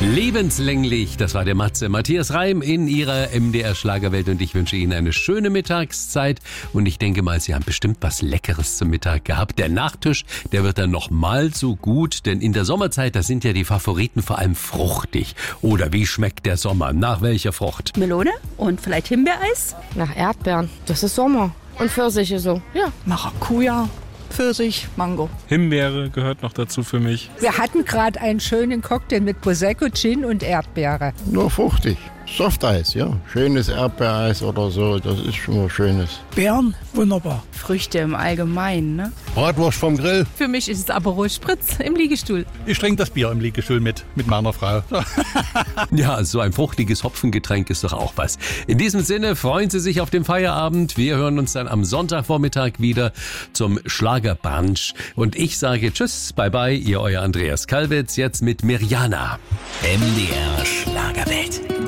Lebenslänglich, das war der Matze. Matthias Reim in ihrer MDR-Schlagerwelt und ich wünsche Ihnen eine schöne Mittagszeit. Und ich denke mal, Sie haben bestimmt was Leckeres zum Mittag gehabt. Der Nachtisch, der wird dann noch mal so gut, denn in der Sommerzeit, da sind ja die Favoriten vor allem fruchtig. Oder wie schmeckt der Sommer? Nach welcher Frucht? Melone und vielleicht Himbeereis. Nach Erdbeeren. Das ist Sommer. Und Pfirsiche so. Ja. Maracuja, Pfirsich, Mango. Himbeere gehört noch dazu für mich. Wir hatten gerade einen schönen Cocktail mit Prosecco, Gin und Erdbeere. Nur fruchtig. Softeis, ja. Schönes Erdbeereis oder so, das ist schon was Schönes. Beeren, wunderbar. Früchte im Allgemeinen, ne? Bratwurst vom Grill. Für mich ist es Aperol Spritz im Liegestuhl. Ich trinke das Bier im Liegestuhl mit meiner Frau. Ja, so ein fruchtiges Hopfengetränk ist doch auch was. In diesem Sinne freuen Sie sich auf den Feierabend. Wir hören uns dann am Sonntagvormittag wieder zum Schlagerbrunch. Und ich sage Tschüss, bye bye, ihr euer Andreas Kalwitz, jetzt mit Mirjana. MDR Schlagerwelt.